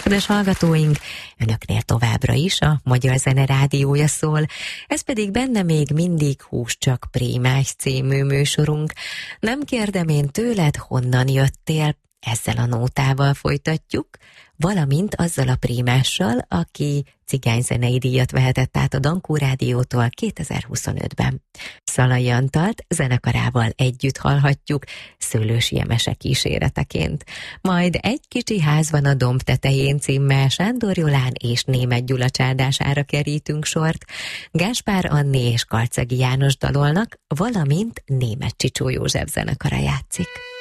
Kedves hallgatóink, önöknél továbbra is a Magyar Zene Rádiója szól, ez pedig benne még mindig Hús csak Prémás című műsorunk. Nem kérdem én tőled, honnan jöttél, ezzel a nótával folytatjuk, valamint azzal a prímással, aki cigányzenei díjat vehetett át a Dankó Rádiótól 2025-ben. Szalai Antalt zenekarával együtt hallhatjuk Szőlősi Jemese kíséreteként. Majd Egy kicsi ház van a domb tetején címmel Sándor Jolán és Németh Gyula csádására kerítünk sort. Gáspár Anni és Karcegi János dalolnak, valamint Németh Csicsó József zenekara játszik.